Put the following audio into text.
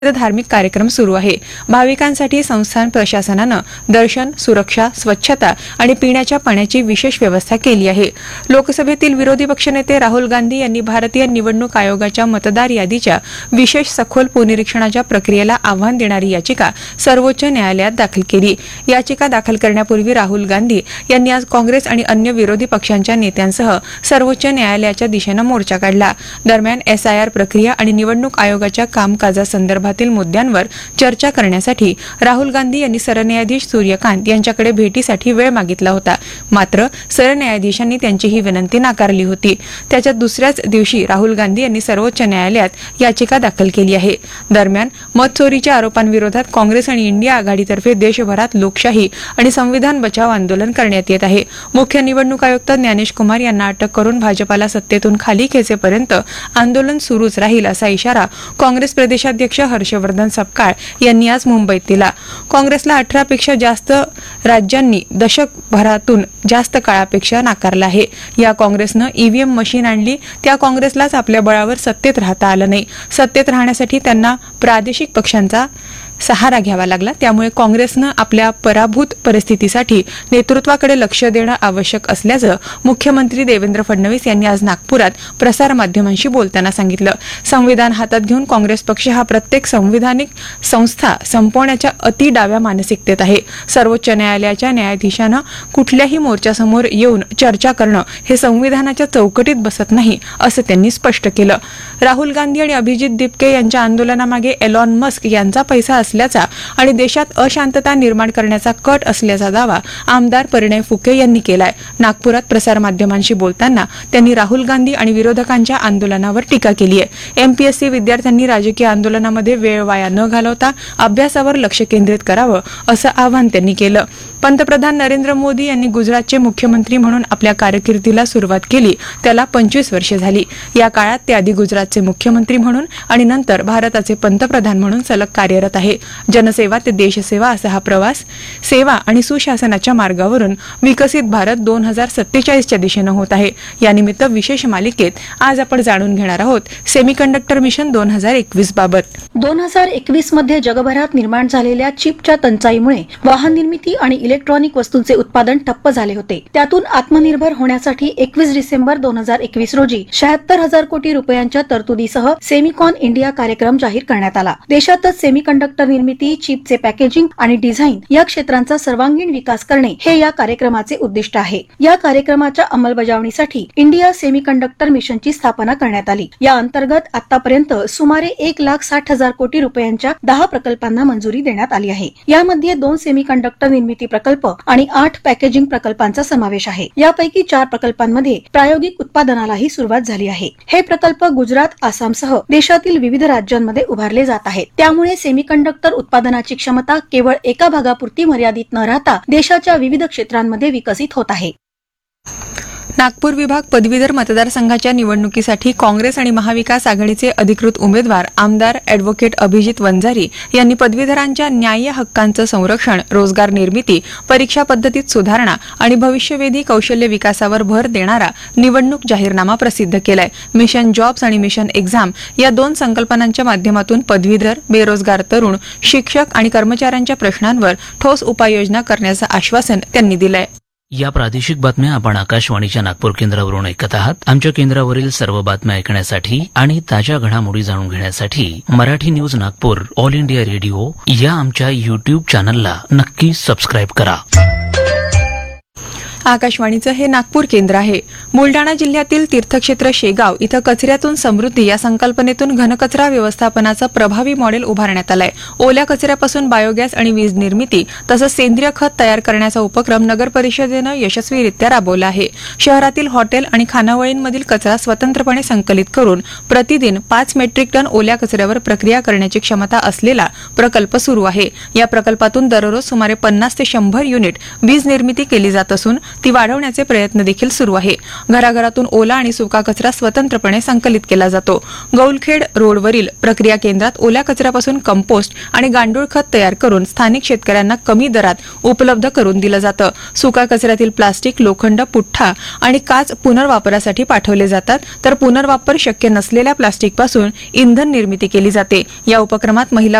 धार्मिक कार्यक्रम सुरू आहे. भाविकांसाठी संस्थान प्रशासनानं दर्शन, सुरक्षा, स्वच्छता आणि पिण्याच्या पाण्याची विशेष व्यवस्था केली आहे. लोकसभेतील विरोधी पक्षनेते राहुल गांधी यांनी भारतीय निवडणूक आयोगाच्या मतदार यादीच्या विशेष सखोल पुनरीक्षणाच्या प्रक्रियेला आव्हान देणारी याचिका सर्वोच्च न्यायालयात दाखल केली. याचिका दाखल करण्यापूर्वी राहुल गांधी यांनी आज काँग्रेस आणि अन्य विरोधी पक्षांच्या नेत्यांसह सर्वोच्च न्यायालयाच्या दिशेनं मोर्चा काढला. दरम्यान SIR प्रक्रिया आणि निवडणूक आयोगाच्या कामकाजासंदर्भातील मुद्द्यांवर चर्चा करण्यासाठी राहुल गांधी यांनी सरन्यायाधीश सूर्यकांत यांच्याकडे भेटीसाठी वेळ मागितला होता. मात्र सरन्यायाधीशांनी त्यांची ही विनंती नाकारली होती. त्याच्या दुसऱ्याच दिवशी राहुल गांधी यांनी सर्वोच्च न्यायालयात याचिका दाखल केली आहे. दरम्यान मतचोरीच्या आरोपांविरोधात काँग्रेस आणि इंडिया आघाडीतर्फे देशभरात लोकशाही आणि संविधान बचाव आंदोलन करण्यात येत आहे. मुख्य निवडणूक आयुक्त ज्ञानेश कुमार यांना अटक करून भाजपाला सत्तेतून खाली खेचेपर्यंत आंदोलन सुरूच राहील असा इशारा काँग्रेस प्रदेशाध्यक्ष हर्षवर्धन सपकाळ यांनी आज मुंबईत दिला. काँग्रेसला 18 पेक्षा जास्त राज्यांनी दशकभरातून जास्त काळापेक्षा नाकारला आहे. या काँग्रेसनं EVM मशीन आणली, त्या काँग्रेसलाच आपल्या बळावर सत्तेत राहता आलं नाही. सत्तेत राहण्यासाठी त्यांना प्रादेशिक पक्षांचा सहारा घ्यावा लागला. त्यामुळे काँग्रेसनं आपल्या पराभूत परिस्थितीसाठी नेतृत्वाकडे लक्ष देणं आवश्यक असल्याचं मुख्यमंत्री देवेंद्र फडणवीस यांनी आज नागपुरात प्रसारमाध्यमांशी बोलताना सांगितलं. संविधान हातात घेऊन काँग्रेस पक्ष हा प्रत्येक संविधानिक संस्था संपवण्याच्या अति डाव्या मानसिकतेत आहे. सर्वोच्च न्यायालयाच्या न्यायाधीशानं कुठल्याही मोर्चासमोर येऊन चर्चा करणं हे संविधानाच्या चौकटीत बसत नाही असं त्यांनी स्पष्ट केलं. राहुल गांधी आणि अभिजित दिपके यांच्या आंदोलनामागे एलॉन मस्क यांचा पैसा असल्याचा आणि देशात अशांतता निर्माण करण्याचा कट असल्याचा दावा आमदार परिणय फुके यांनी केलाय. नागपुरात प्रसारमाध्यमांशी बोलताना त्यांनी राहुल गांधी आणि विरोधकांच्या आंदोलनावर टीका केली आहे. MPSC विद्यार्थ्यांनी राजकीय आंदोलनामध्ये वेळ वाया न घालवता अभ्यासावर लक्ष केंद्रित करावं असं आवाहन त्यांनी केलं. पंतप्रधान नरेंद्र मोदी यांनी गुजरातचे मुख्यमंत्री म्हणून आपल्या कारकिर्दीला सुरुवात केली. त्याला 25 वर्षे झाली. या काळात ते आधी गुजरातचे मुख्यमंत्री म्हणून आणि नंतर भारताचे पंतप्रधान म्हणून सलग कार्यरत आहे. जनसेवा ते देशसेवा असा हा प्रवास सेवा आणि सुशासनाच्या मार्गावरून विकसित भारत 2047च्या दिशेनं होत आहे. यानिमित्त विशेष मालिकेत आज आपण जाणून घेणार आहोत सेमीकंडक्टर मिशन 2021 बाबत. 2021 मध्ये जगभरात निर्माण झालेल्या चिपच्या टंचाईमुळे वाहन निर्मिती आणि इलेक्ट्रॉनिक वस्तूंचे उत्पादन ठप्प झाले होते. त्यातून आत्मनिर्भर होण्यासाठी 21 डिसेंबर 2021 रोजी 76,000 कोटी रुपयांच्या तरतुदीसह सेमिकॉन इंडिया कार्यक्रम जाहीर करण्यात आला. देशातच सेमीकंडक्टर निर्मिती, चिपचे पॅकेजिंग आणि डिझाईन या क्षेत्रांचा सर्वांगीण विकास करणे हे या कार्यक्रमाचे उद्दिष्ट आहे. या कार्यक्रमाच्या अंमलबजावणीसाठी इंडिया सेमीकंडक्टर मिशनची स्थापना करण्यात आली. या अंतर्गत आतापर्यंत सुमारे 1,60,000 कोटी रुपयांच्या 10 प्रकल्पांना मंजुरी देण्यात आली आहे. यामध्ये 2 सेमीकंडक्टर निर्मिती प्रकल्प आणि 8 पॅकेजिंग प्रकल्पांचा समावेश आहे. यापैकी 4 प्रकल्पांमध्ये प्रायोगिक उत्पादनालाही सुरुवात झाली आहे. हे प्रकल्प गुजरात, आसामसह देशातील विविध राज्यांमध्ये उभारले जात आहेत. त्यामुळे सेमीकंडक्टर उत्पादनाची क्षमता केवळ एका भागापुरती मर्यादित न राहता देशाच्या विविध क्षेत्रांमध्ये विकसित होत आहे. नागपूर विभाग पदवीधर मतदारसंघाच्या निवडणुकीसाठी काँग्रेस आणि महाविकास आघाडीचे अधिकृत उमेदवार आमदार अॅडव्होकेट अभिजित वंजारी यांनी पदवीधरांच्या न्याय्य हक्कांचं संरक्षण, रोजगार निर्मिती, परीक्षा पद्धतीत सुधारणा आणि भविष्यवेधी कौशल्य विकासावर भर देणारा निवडणूक जाहीरनामा प्रसिद्ध केलाय. मिशन जॉब्स आणि मिशन एक्झाम या 2 संकल्पनांच्या माध्यमातून पदवीधर, बेरोजगार तरुण, शिक्षक आणि कर्मचाऱ्यांच्या प्रश्नांवर ठोस उपाययोजना करण्याचं आश्वासन त्यांनी दिलंय. या प्रादेशिक बातम्या आपण आकाशवाणीच्या नागपूर केंद्रावरून ऐकत आहात. आमच्या केंद्रावरील सर्व बातम्या ऐकण्यासाठी आणि ताज्या घडामोडी जाणून घेण्यासाठी Marathi news Nagpur all India radio या आमच्या YouTube चॅनलला नक्की सबस्क्राईब करा. आकाशवाणीचं हे नागपूर केंद्र आहे. बुलडाणा जिल्ह्यातील तीर्थक्षेत्र शेगाव इथं कचऱ्यातून समृद्धी या संकल्पनेतून घनकचरा व्यवस्थापनाचं प्रभावी मॉडेल उभारण्यात आलंय. ओल्या कचऱ्यापासून बायोगॅस आणि वीज निर्मिती तसंच सेंद्रिय खत तयार करण्याचा उपक्रम नगर परिषदेनं यशस्वीरित्या राबवला आहे. शहरातील हॉटेल आणि खानावळींमधील कचरा स्वतंत्रपणे संकलित करून प्रतिदिन 5 मेट्रिक टन ओल्या कचऱ्यावर प्रक्रिया करण्याची क्षमता असलेला प्रकल्प सुरू आहे. या प्रकल्पातून दररोज सुमारे 50 ते 100 युनिट वीज निर्मिती केली जात असून ती वाढवण्याचे प्रयत्न देखील सुरू आहे. घराघरातून ओला आणि सुका कचरा स्वतंत्रपणे संकलित केला जातो. गौलखेड रोडवरील प्रक्रिया केंद्रात ओल्या कचऱ्यापासून कंपोस्ट आणि गांडूळ खत तयार करून स्थानिक शेतकऱ्यांना कमी दरात उपलब्ध करून दिलं जातं. सुका कचऱ्यातील प्लास्टिक, लोखंड, पुठ्ठा आणि काच पुनर्वापरासाठी पाठवले जातात, तर पुनर्वापर शक्य नसलेल्या प्लास्टिकपासून इंधन निर्मिती केली जाते. या उपक्रमात महिला